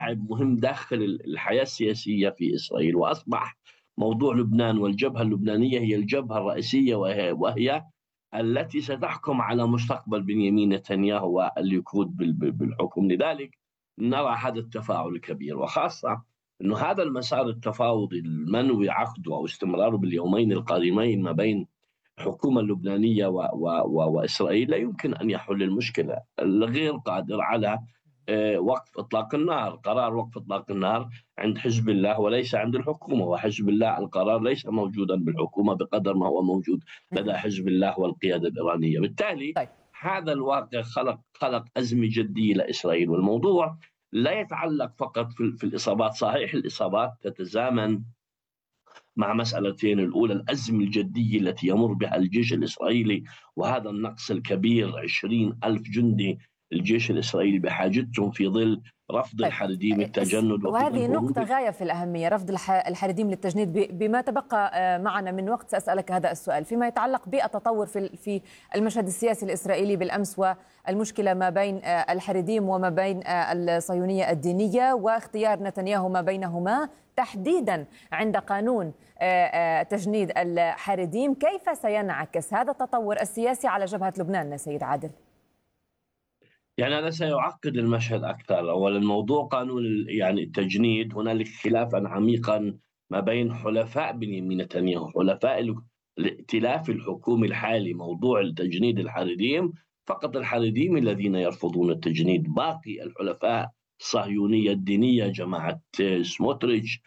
لاعب مهم داخل الحياة السياسية في إسرائيل، وأصبح موضوع لبنان والجبهة اللبنانية هي الجبهة الرئيسية، وهي التي ستحكم على مستقبل بنيامين نتنياهو والليكود بالحكم. لذلك نرى هذا التفاعل الكبير، وخاصة أنه هذا المسار التفاوضي المنوي عقده أو استمراره باليومين القادمين ما بين الحكومة اللبنانية وإسرائيل لا يمكن أن يحل المشكلة. الغير قادر على وقف إطلاق النار، قرار وقف إطلاق النار عند حزب الله وليس عند الحكومة، وحزب الله القرار ليس موجودا بالحكومة بقدر ما هو موجود لدى حزب الله والقيادة الإيرانية. بالتالي طيب. هذا الواقع خلق أزمة جدية لإسرائيل، والموضوع لا يتعلق فقط في الإصابات. صحيح الإصابات تتزامن مع مسألتين: الأولى الأزمة الجدية التي يمر بها الجيش الإسرائيلي، وهذا النقص الكبير 20,000 جندي الجيش الإسرائيلي بحاجتهم في ظل رفض الحريديم التجند. وهذه نقطة غاية في الأهمية، رفض الحريديم للتجنيد. بما تبقى معنا من وقت سأسألك هذا السؤال فيما يتعلق بالتطور في المشهد السياسي الإسرائيلي بالأمس، والمشكلة ما بين الحريديم وما بين الصهيونية الدينية، واختيار نتنياهو ما بينهما تحديدا عند قانون تجنيد الحريديم. كيف سينعكس هذا التطور السياسي على جبهة لبنان سيد عادل؟ يعني هذا سيعقد المشهد أكثر. أولا الموضوع قانون التجنيد، هنالك خلافا عميقا ما بين حلفاء بنيامين نتنياهو، حلفاء الائتلاف الحكومي الحالي. موضوع التجنيد الحريديم فقط الحريديم الذين يرفضون التجنيد، باقي الحلفاء الصهيونية الدينية، جماعة سموتريتش،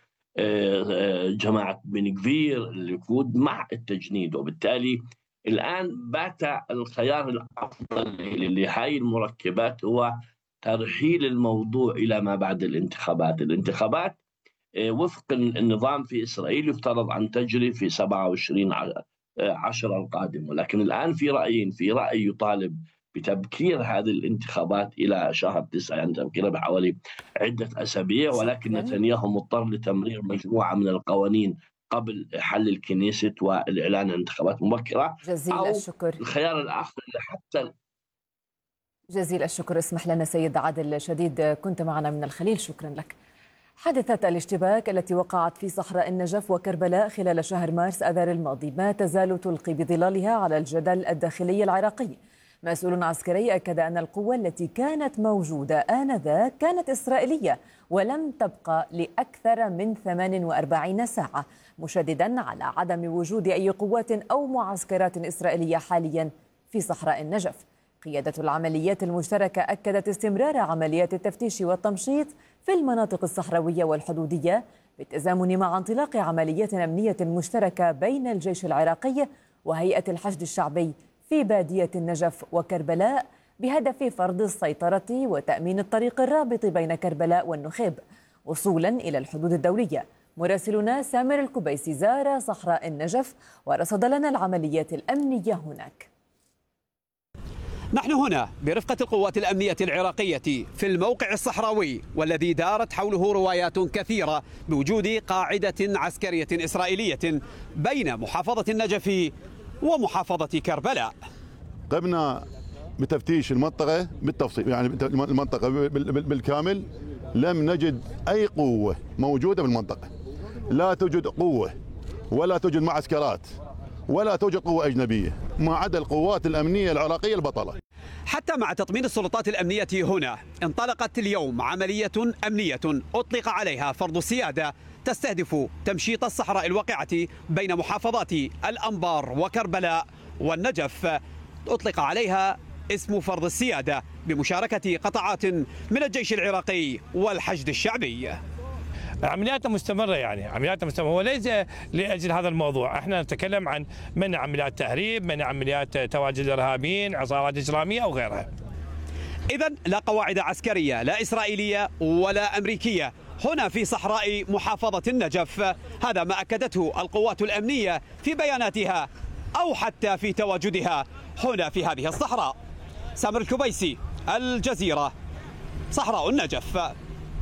جماعة بن غفير، الليكود مع التجنيد. وبالتالي الآن بات الخيار الأفضل لهذه المركبات هو ترحيل الموضوع إلى ما بعد الانتخابات وفق النظام في إسرائيل يفترض أن تجري في 27/10 القادم، ولكن الآن في رأيين: في رأي يطالب بتبكير هذه الانتخابات إلى شهر 9، يعني تبكيرها بحوالي عدة أسابيع، ولكن نتنياهو مضطر لتمرير مجموعة من القوانين قبل حل الكنيست والإعلان عن انتخابات مبكرة. جزيل الشكر. الخيار الآخر حتى جزيل الشكر. اسمح لنا سيد عادل شديد، كنت معنا من الخليل، شكرا لك. حادثة الاشتباك التي وقعت في صحراء النجف وكربلاء خلال شهر مارس آذار الماضي ما تزال تلقي بظلالها على الجدل الداخلي العراقي. مسؤول عسكري أكد أن القوة التي كانت موجودة آنذاك كانت إسرائيلية ولم تبقى لأكثر من 48 ساعة، مشددا على عدم وجود أي قوات أو معسكرات إسرائيلية حاليا في صحراء النجف. قيادة العمليات المشتركة أكدت استمرار عمليات التفتيش والتمشيط في المناطق الصحراوية والحدودية بالتزامن مع انطلاق عمليات أمنية مشتركة بين الجيش العراقي وهيئة الحشد الشعبي في بادية النجف وكربلاء بهدف فرض السيطرة وتأمين الطريق الرابط بين كربلاء والنخيب وصولا إلى الحدود الدولية. مراسلنا سامر الكبيسي زار صحراء النجف ورصد لنا العمليات الأمنية هناك. نحن هنا برفقة القوات الأمنية العراقية في الموقع الصحراوي، والذي دارت حوله روايات كثيرة بوجود قاعدة عسكرية إسرائيلية بين محافظة النجف ومحافظة كربلاء. قمنا بتفتيش المنطقة بالتفصيل، يعني المنطقة بالكامل لم نجد أي قوة موجودة بالمنطقة، لا توجد قوة ولا توجد معسكرات ولا توجد قوة أجنبية ما عدا القوات الأمنية العراقية البطلة. حتى مع تطمين السلطات الأمنية هنا انطلقت اليوم عملية أمنية أطلق عليها فرض السيادة تستهدف تمشيط الصحراء الواقعة بين محافظات الأنبار وكربلاء والنجف. أطلق عليها اسم فرض السيادة بمشاركة قطاعات من الجيش العراقي والحشد الشعبي. عملياتنا مستمرة، يعني عملياتنا مستمرة، وليس لأجل هذا الموضوع. احنا نتكلم عن منع عمليات تهريب، منع عمليات تواجد إرهابيين، عصابات إجرامية أو غيرها. إذن لا قواعد عسكرية لا إسرائيلية ولا أمريكية هنا في صحراء محافظة النجف، هذا ما أكدته القوات الأمنية في بياناتها أو حتى في تواجدها هنا في هذه الصحراء. سامر الكبيسي، الجزيرة، صحراء النجف.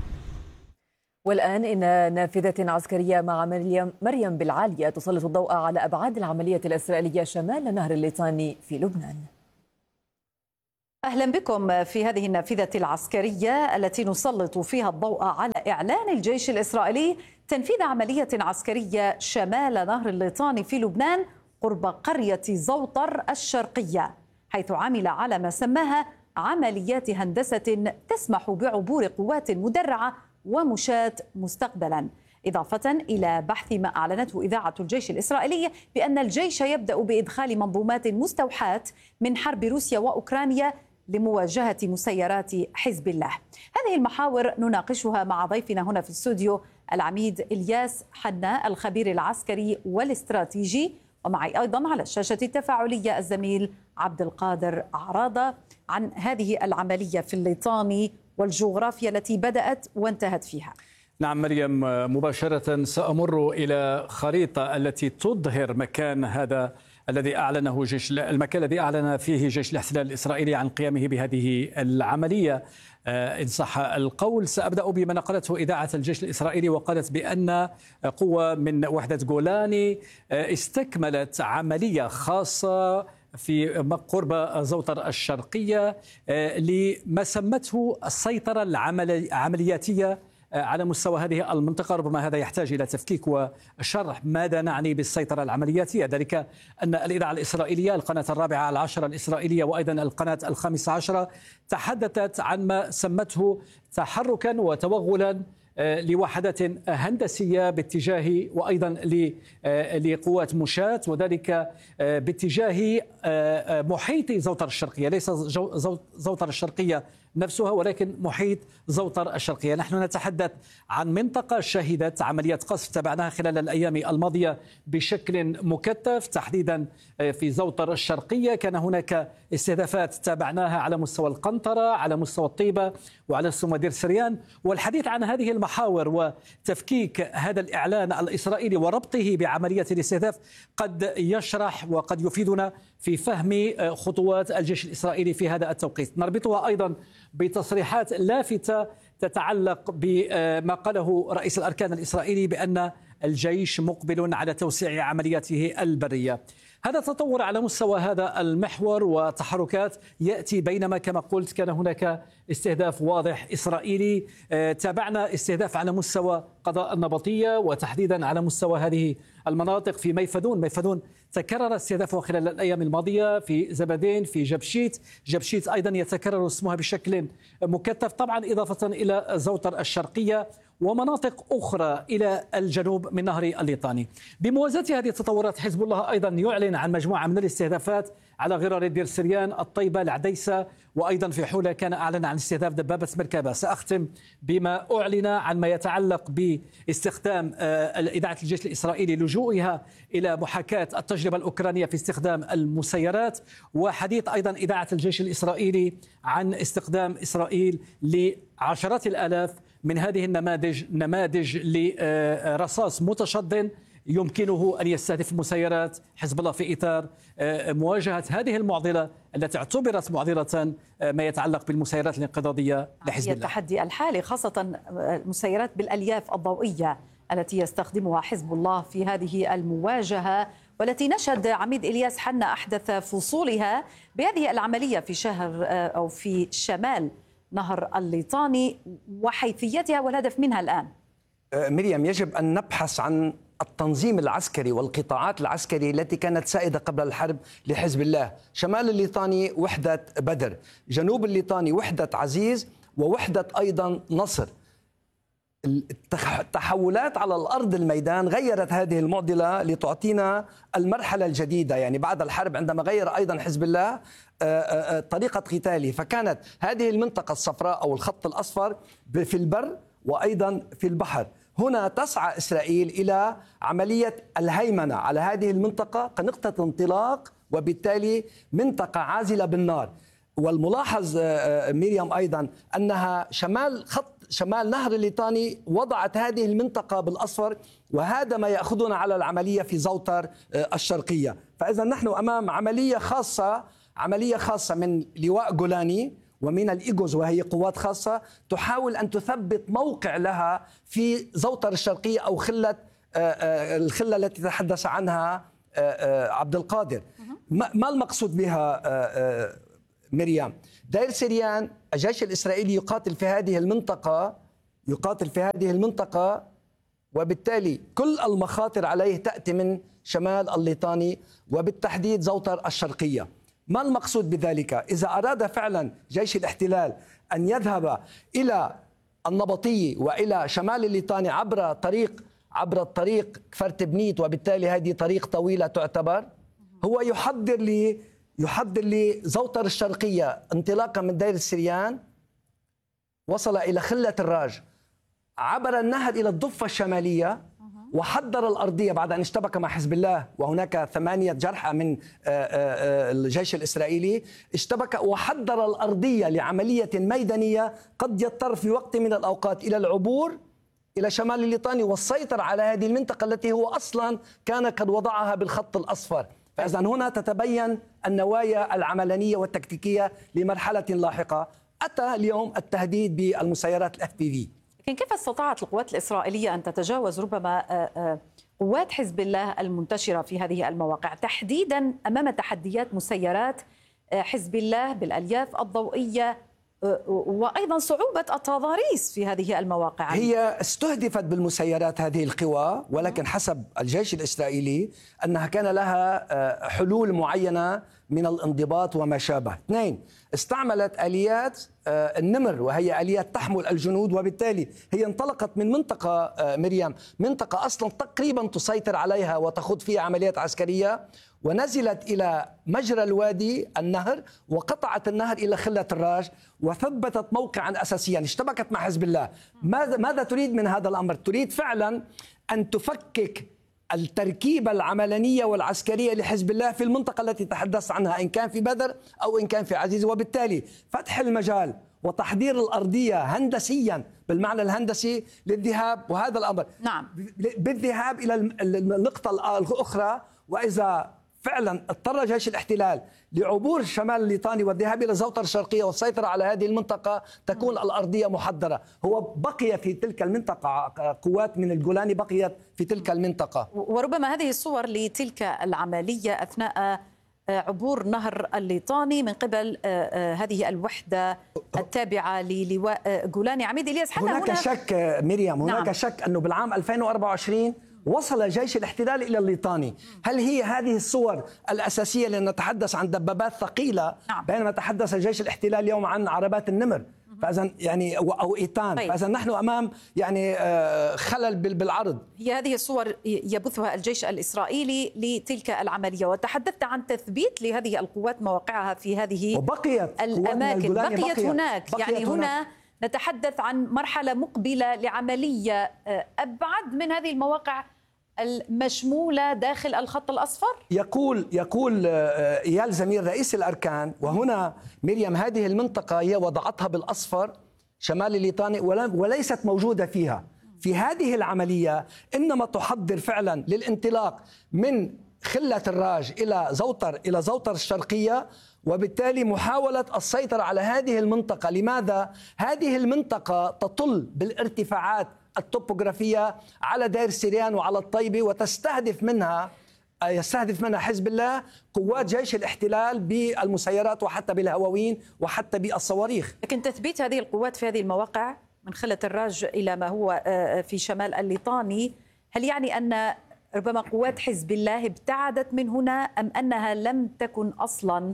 والآن إن نافذة عسكرية مع مريم بالعالية تسلط الضوء على أبعاد العملية الإسرائيلية شمال نهر الليطاني في لبنان. أهلا بكم في هذه النافذة العسكرية التي نسلط فيها الضوء على إعلان الجيش الإسرائيلي تنفيذ عملية عسكرية شمال نهر الليطاني في لبنان قرب قرية زوطر الشرقية، حيث عمل على ما سماها عمليات هندسة تسمح بعبور قوات مدرعة ومشاة مستقبلا، إضافة إلى بحث ما أعلنته إذاعة الجيش الإسرائيلي بأن الجيش يبدأ بإدخال منظومات مستوحاة من حرب روسيا وأوكرانيا لمواجهة مسيرات حزب الله. هذه المحاور نناقشها مع ضيفنا هنا في الاستوديو العميد إلياس حنا الخبير العسكري والاستراتيجي، ومعي أيضا على الشاشة التفاعلية الزميل عبد القادر عراضة عن هذه العملية في الليطاني والجغرافيا التي بدأت وانتهت فيها. نعم مريم، مباشرة سأمر إلى خريطة التي تظهر مكان هذا الذي أعلنه المكان الذي أعلن فيه جيش الاحتلال الإسرائيلي عن قيامه بهذه العملية إن صح القول. سأبدأ بما نقلته إذاعة الجيش الإسرائيلي، وقالت بأن قوة من وحدة جولاني استكملت عملية خاصة في قرب زوطر الشرقية لما سمته السيطرة العملياتية على مستوى هذه المنطقة. ربما هذا يحتاج إلى تفكيك وشرح ماذا نعني بالسيطرة العملياتية، ذلك أن الإذاعة الإسرائيلية القناة 14 الإسرائيلية وأيضا القناة 15 تحدثت عن ما سمته تحركا وتوغلا لوحدات هندسية باتجاه وأيضا لقوات مشاة، وذلك باتجاه محيط زوطر الشرقية، ليس زوطر الشرقية نفسها ولكن محيط زوطر الشرقية. نحن نتحدث عن منطقة شهدت عمليات قصف تابعناها خلال الأيام الماضية بشكل مكثف، تحديدا في زوطر الشرقية كان هناك استهدافات تابعناها على مستوى القنطرة، على مستوى الطيبة، وعلى مستوى دير سريان. والحديث عن هذه المحاور وتفكيك هذا الإعلان الإسرائيلي وربطه بعملية الاستهداف قد يشرح وقد يفيدنا في فهم خطوات الجيش الإسرائيلي في هذا التوقيت. نربطها أيضا بتصريحات لافتة تتعلق بما قاله رئيس الأركان الإسرائيلي بأن الجيش مقبل على توسيع عملياته البرية. هذا تطور على مستوى هذا المحور وتحركات يأتي بينما كما قلت كان هناك استهداف واضح إسرائيلي. تابعنا استهداف على مستوى قضاء النبطية وتحديدا على مستوى هذه المناطق في ميفدون تكرر استهدافه خلال الأيام الماضية، في زبدين، في جبشيت أيضا يتكرر اسمها بشكل مكثف، طبعا إضافة إلى زوطر الشرقية ومناطق أخرى إلى الجنوب من نهر الليطاني. بموازاة هذه التطورات حزب الله أيضا يعلن عن مجموعة من الاستهدافات على غرار دير سريان، الطيبة، العديسة، وأيضا في حولة كان أعلن عن استهداف دبابة مركبة. سأختم بما أعلن عن ما يتعلق باستخدام إذاعة الجيش الإسرائيلي لجوئها إلى محاكاة التجربة الأوكرانية في استخدام المسيرات، وحديث أيضا إذاعة الجيش الإسرائيلي عن استخدام إسرائيل لعشرات الآلاف من هذه نماذج لرصاص متشظن يمكنه أن يستهدف مسيرات حزب الله في إطار مواجهة هذه المعضلة التي اعتبرت معضلة ما يتعلق بالمسيرات الانقضاضية لحزب الله. التحدي الحالي خاصة المسيرات بالألياف الضوئية التي يستخدمها حزب الله في هذه المواجهة، والتي نشهد عميد إلياس حنا أحدث فصولها بهذه العملية في شهر أو في شمال نهر الليطاني وحيثيتها والهدف منها الآن. مريم، يجب أن نبحث عن التنظيم العسكري والقطاعات العسكرية التي كانت سائدة قبل الحرب لحزب الله. شمال الليطاني وحدة بدر، جنوب الليطاني وحدة عزيز، ووحدة أيضا نصر. التحولات على الأرض الميدان غيرت هذه المعضلة لتعطينا المرحلة الجديدة، يعني بعد الحرب عندما غير أيضا حزب الله طريقة قتاله، فكانت هذه المنطقة الصفراء أو الخط الأصفر في البر وأيضا في البحر. هنا تسعى إسرائيل إلى عملية الهيمنة على هذه المنطقة كنقطة انطلاق، وبالتالي منطقة عازلة بالنار. والملاحظ مريم أيضا أنها شمال نهر الليطاني وضعت هذه المنطقة بالأصفر، وهذا ما يأخذنا على العملية في زوطر الشرقية. فإذا نحن أمام عملية خاصة من لواء جولاني ومن الإيجوز، وهي قوات خاصة تحاول أن تثبت موقع لها في زوطر الشرقية أو الخلة التي تحدث عنها عبد القادر. ما المقصود بها مريم. دير سريان الجيش الإسرائيلي يقاتل في هذه المنطقة، وبالتالي كل المخاطر عليه تأتي من شمال الليطاني وبالتحديد زوطر الشرقية. ما المقصود بذلك؟ إذا أراد فعلا جيش الاحتلال أن يذهب إلى النبطية وإلى شمال الليطاني عبر الطريق كفر تبنيت، وبالتالي هذه طريق طويلة تعتبر، هو يحضر لي زوطر الشرقية انطلاقا من دير السريان، وصل إلى خلة الراج، عبر النهر إلى الضفة الشمالية، وحضر الأرضية بعد أن اشتبك مع حزب الله، وهناك 8 جرحى من الجيش الإسرائيلي، اشتبك وحضر الأرضية لعملية ميدانية قد يضطر في وقت من الأوقات إلى العبور إلى شمال الليطاني والسيطرة على هذه المنطقة التي هو أصلا كان قد وضعها بالخط الأصفر. فإذا هنا تتبين النوايا العملانية والتكتيكية لمرحلة لاحقة. أتى اليوم التهديد بالمسيرات الFPV. لكن كيف استطاعت القوات الإسرائيلية أن تتجاوز ربما قوات حزب الله المنتشرة في هذه المواقع، تحديدا أمام تحديات مسيرات حزب الله بالألياف الضوئية وأيضا صعوبة التضاريس في هذه المواقع؟ هي استهدفت بالمسيرات هذه القوى، ولكن حسب الجيش الإسرائيلي أنها كان لها حلول معينة من الانضباط وما شابه. 2، استعملت آليات النمر، وهي آليات تحمل الجنود، وبالتالي هي انطلقت من منطقة مريم، منطقة أصلا تقريبا تسيطر عليها وتخوض فيها عمليات عسكرية، ونزلت إلى مجرى الوادي النهر، وقطعت النهر إلى خلة الراج، وثبتت موقعا أساسيا، اشتبكت مع حزب الله. ماذا تريد من هذا الأمر؟ تريد فعلا أن تفكك التركيبة العملانية والعسكرية لحزب الله في المنطقة التي تحدث عنها، إن كان في بدر أو إن كان في عزيز، وبالتالي فتح المجال وتحضير الأرضية هندسيا بالمعنى الهندسي للذهاب، وهذا الأمر نعم بالذهاب إلى النقطة الأخرى. وإذا فعلا اضطر جيش الاحتلال لعبور شمال الليطاني والذهاب إلى زوطر الشرقية والسيطرة على هذه المنطقة، تكون الأرضية محضرة. هو بقي في تلك المنطقة قوات من الجولاني، بقيت في تلك المنطقة. وربما هذه الصور لتلك العملية أثناء عبور نهر الليطاني من قبل هذه الوحدة التابعة للواء جولاني. عميد إلياس، هناك شك مريم، هناك شك أنه بالعام 2024 وصل جيش الاحتلال إلى الليطاني. هل هي هذه الصور الأساسية؟ لأن نتحدث عن دبابات ثقيلة، بينما تحدث جيش الاحتلال اليوم عن عربات النمر، فإذا يعني أو إيتان. فإذا نحن أمام يعني خلل بالعرض. هي هذه الصور يبثها الجيش الإسرائيلي لتلك العملية، وتحدثت عن تثبيت لهذه القوات مواقعها في هذه الأماكن. بقيت هناك، يعني هنا نتحدث عن مرحلة مقبلة لعملية أبعد من هذه المواقع المشمولة داخل الخط الأصفر. يقول إيال زمير رئيس الأركان، وهنا مريم هذه المنطقة هي وضعتها بالأصفر شمال الليطاني وليست موجودة فيها. في هذه العملية إنما تحضر فعلا للانطلاق من خلة الراج إلى زوطر الشرقية، وبالتالي محاولة السيطرة على هذه المنطقة. لماذا؟ هذه المنطقة تطل بالارتفاعات التوبوغرافية على دير سريان وعلى الطيبة، وتستهدف منها حزب الله قوات جيش الاحتلال بالمسيرات وحتى بالهواوين وحتى بالصواريخ. لكن تثبيت هذه القوات في هذه المواقع من خلة الراج إلى ما هو في شمال الليطاني، هل يعني أن ربما قوات حزب الله ابتعدت من هنا، أم أنها لم تكن أصلا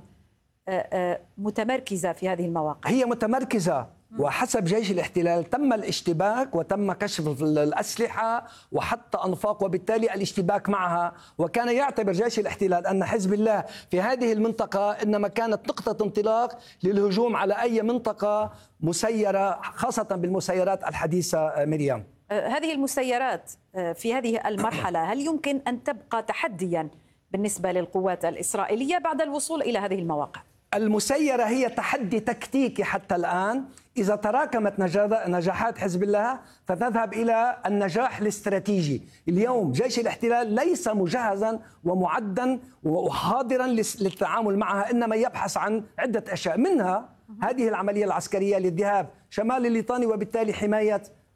متمركزة في هذه المواقع؟ هي متمركزة، وحسب جيش الاحتلال تم الاشتباك وتم كشف الأسلحة وحتى أنفاق، وبالتالي الاشتباك معها. وكان يعتبر جيش الاحتلال أن حزب الله في هذه المنطقة إنما كانت نقطة انطلاق للهجوم على أي منطقة مسيرة، خاصة بالمسيرات الحديثة. مريم، هذه المسيرات في هذه المرحلة هل يمكن أن تبقى تحديا بالنسبة للقوات الإسرائيلية بعد الوصول إلى هذه المواقع؟ المسيرة هي تحدي تكتيكي حتى الآن. إذا تراكمت نجاحات حزب الله فتذهب إلى النجاح الاستراتيجي. اليوم جيش الاحتلال ليس مجهزا ومعدا وحاضرا للتعامل معها، إنما يبحث عن عدة أشياء، منها هذه العملية العسكرية للذهاب شمال الليطاني وبالتالي حماية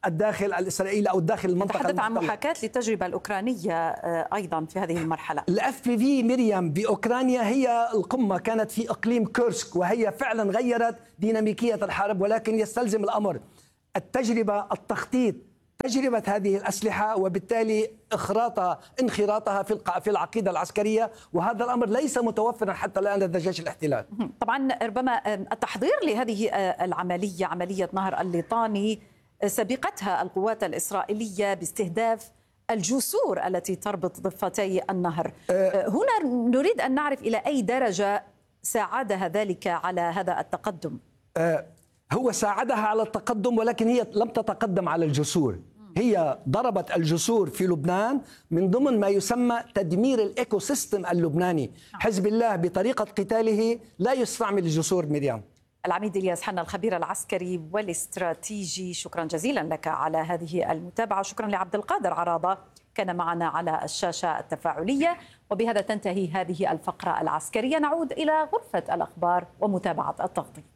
الداخل الإسرائيلي أو الداخل المنطقة. تحدث عن محاكاة للتجربة الأوكرانية أيضا في هذه المرحلة. الFPV مريم بأوكرانيا هي القمة، كانت في إقليم كورسك، وهي فعلا غيرت ديناميكية الحرب، ولكن يستلزم الأمر التجربة، التخطيط، تجربة هذه الأسلحة، وبالتالي انخراطها في العقيدة العسكرية، وهذا الأمر ليس متوفرا حتى الآن لدى جيش الاحتلال. طبعا ربما التحضير لهذه العملية، عملية نهر الليطاني، سبقتها القوات الإسرائيلية باستهداف الجسور التي تربط ضفتي النهر. هنا نريد أن نعرف إلى أي درجة ساعدها ذلك على هذا التقدم. هو ساعدها على التقدم، ولكن هي لم تتقدم على الجسور. هي ضربت الجسور في لبنان من ضمن ما يسمى تدمير الإيكو سيستم اللبناني. حزب الله بطريقة قتاله لا يستعمل الجسور. مريم. العميد إلياس حنا الخبير العسكري والاستراتيجي، شكرا جزيلا لك على هذه المتابعة. شكرا لعبد القادر عراضة كان معنا على الشاشة التفاعلية. وبهذا تنتهي هذه الفقرة العسكرية. نعود إلى غرفة الأخبار ومتابعة التغطية.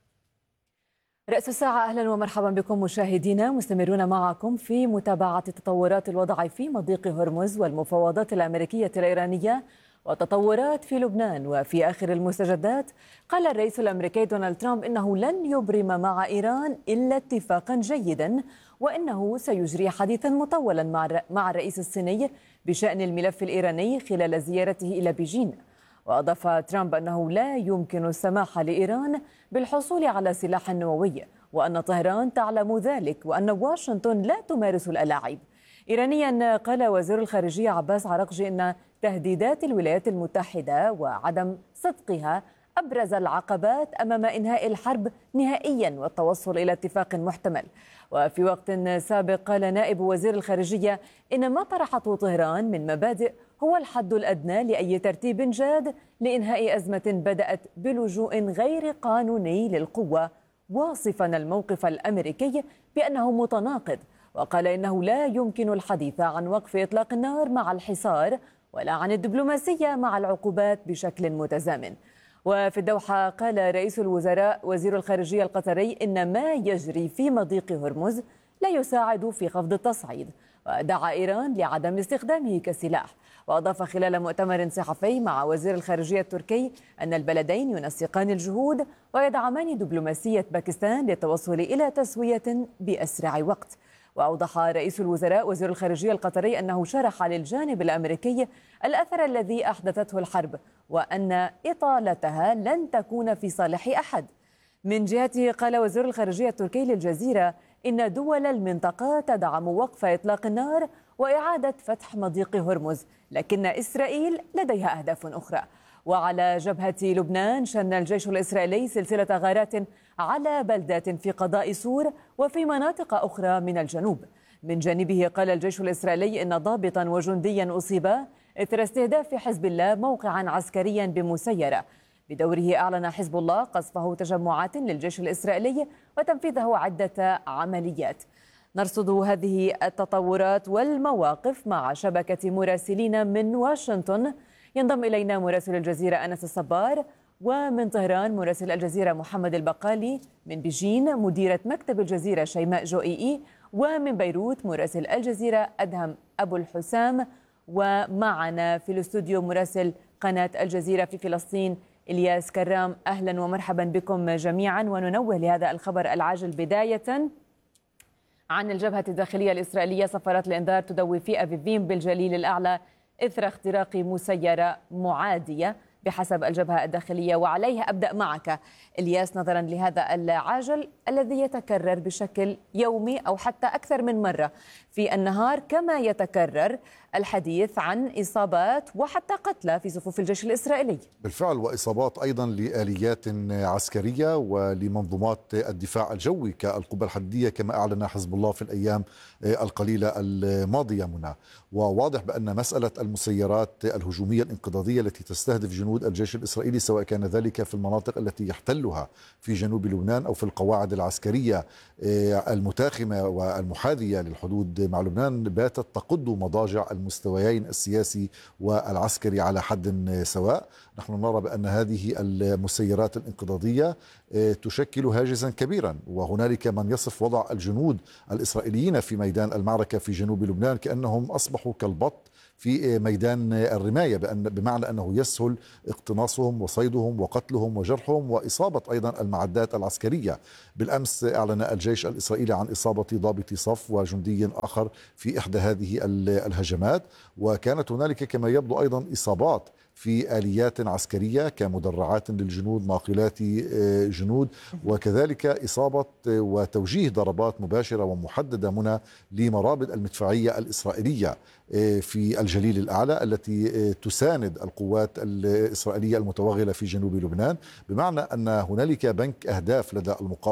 رأس الساعة، أهلا ومرحبا بكم مشاهدينا، مستمرون معكم في متابعة تطورات الوضع في مضيق هرمز والمفاوضات الأمريكية الإيرانية وتطورات في لبنان. وفي آخر المستجدات قال الرئيس الأمريكي دونالد ترامب إنه لن يبرم مع إيران إلا اتفاقا جيدا، وإنه سيجري حديثا مطولا مع الرئيس الصيني بشأن الملف الإيراني خلال زيارته إلى بيجين. وأضاف ترامب أنه لا يمكن السماح لإيران بالحصول على سلاح نووي، وأن طهران تعلم ذلك، وأن واشنطن لا تمارس الألاعيب. إيرانيا قال وزير الخارجية عباس عراقجي أن تهديدات الولايات المتحدة وعدم صدقها أبرز العقبات أمام إنهاء الحرب نهائيا والتوصل إلى اتفاق محتمل. وفي وقت سابق قال نائب وزير الخارجية إن ما طرحته طهران من مبادئ هو الحد الأدنى لأي ترتيب جاد لإنهاء أزمة بدأت بلجوء غير قانوني للقوة، واصفا الموقف الأمريكي بأنه متناقض. وقال إنه لا يمكن الحديث عن وقف إطلاق النار مع الحصار ولا عن الدبلوماسية مع العقوبات بشكل متزامن. وفي الدوحة قال رئيس الوزراء وزير الخارجية القطري إن ما يجري في مضيق هرمز لا يساعد في خفض التصعيد، ودعا إيران لعدم استخدامه كسلاح. وأضاف خلال مؤتمر صحفي مع وزير الخارجية التركي أن البلدين ينسقان الجهود ويدعمان دبلوماسية باكستان للتوصل إلى تسوية بأسرع وقت. وأوضح رئيس الوزراء وزير الخارجية القطري أنه شرح للجانب الأمريكي الأثر الذي أحدثته الحرب، وأن إطالتها لن تكون في صالح أحد. من جهته قال وزير الخارجية التركي للجزيرة إن دول المنطقة تدعم وقف إطلاق النار وإعادة فتح مضيق هرمز، لكن إسرائيل لديها أهداف أخرى. وعلى جبهة لبنان شن الجيش الإسرائيلي سلسلة غارات على بلدات في قضاء سور وفي مناطق أخرى من الجنوب. من جانبه قال الجيش الإسرائيلي إن ضابطا وجنديا أصيبا إثر استهداف حزب الله موقعا عسكريا بمسيرة. بدوره أعلن حزب الله قصفه تجمعات للجيش الإسرائيلي وتنفيذه عدة عمليات. نرصد هذه التطورات والمواقف مع شبكة مراسلين من واشنطن. ينضم إلينا مراسل الجزيرة أنس الصبار، ومن طهران مراسل الجزيرة محمد البقالي، من بيجين مديرة مكتب الجزيرة شيماء جوئي، ومن بيروت مراسل الجزيرة أدهم أبو الحسام، ومعنا في الاستوديو مراسل قناة الجزيرة في فلسطين إلياس كرام. أهلا ومرحبا بكم جميعا. وننوه لهذا الخبر العاجل بداية عن الجبهة الداخلية الإسرائيلية. سفارات الإنذار تدوي في أفيفيم بالجليل الأعلى إثر اختراق مسيرة معادية بحسب الجبهة الداخلية. وعليها أبدأ معك إلياس، نظرا لهذا العاجل الذي يتكرر بشكل يومي أو حتى أكثر من مرة في النهار، كما يتكرر الحديث عن إصابات وحتى قتلى في صفوف الجيش الإسرائيلي. بالفعل، وإصابات أيضا لآليات عسكرية ولمنظومات الدفاع الجوي كالقوة الحديدية كما أعلن حزب الله في الأيام القليلة الماضية منى. وواضح بأن مسألة المسيرات الهجومية الانقضاضية التي تستهدف جنود جنود الجيش الإسرائيلي، سواء كان ذلك في المناطق التي يحتلها في جنوب لبنان أو في القواعد العسكرية المتاخمة والمحاذية للحدود مع لبنان، باتت تقض مضاجع المستويين السياسي والعسكري على حد سواء. نحن نرى بأن هذه المسيرات الانقضاضية تشكل هاجسا كبيرا، وهنالك من يصف وضع الجنود الإسرائيليين في ميدان المعركة في جنوب لبنان كأنهم أصبحوا كالبط في ميدان الرماية، بمعنى أنه يسهل اقتناصهم وصيدهم وقتلهم وجرحهم وإصابة أيضا المعدات العسكرية. بالأمس أعلن الجيش الإسرائيلي عن إصابة ضابط صف وجندي آخر في إحدى هذه الهجمات، وكانت هنالك كما يبدو أيضا إصابات في آليات عسكرية كمدرعات للجنود، ناقلات جنود، وكذلك إصابة وتوجيه ضربات مباشرة ومحددة منى لمرابط المدفعية الإسرائيلية في الجليل الأعلى التي تساند القوات الإسرائيلية المتوغلة في جنوب لبنان، بمعنى أن هنالك بنك أهداف لدى المقاومة